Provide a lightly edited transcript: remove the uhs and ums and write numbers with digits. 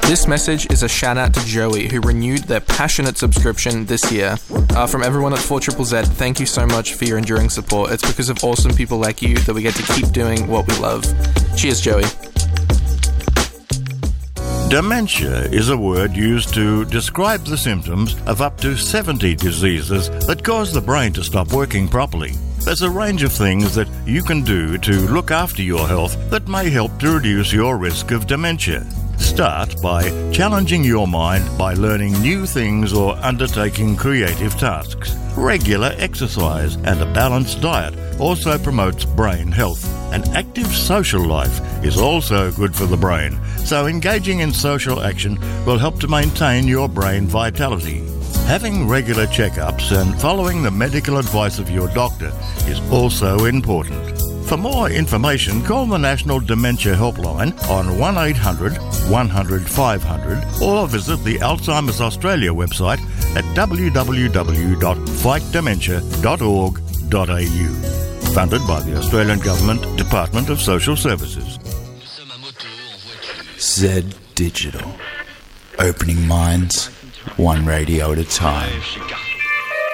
This message is a shout out to Joey, who renewed their passionate subscription this year. From everyone at 4ZZZ, thank you so much for your enduring support. It's because of awesome people like you that we get to keep doing what we love. Cheers, Joey. Dementia is a word used to describe the symptoms of up to 70 diseases that cause the brain to stop working properly. There's a range of things that you can do to look after your health that may help to reduce your risk of dementia. Start by challenging your mind by learning new things or undertaking creative tasks. Regular exercise and a balanced diet also promotes brain health. An active social life is also good for the brain, so engaging in social action will help to maintain your brain vitality. Having regular checkups and following the medical advice of your doctor is also important. For more information, call the National Dementia Helpline on 1800 100 500 or visit the Alzheimer's Australia website at www.fightdementia.org.au. Funded by the Australian Government Department of Social Services. Z Digital. Opening minds, one radio at a time.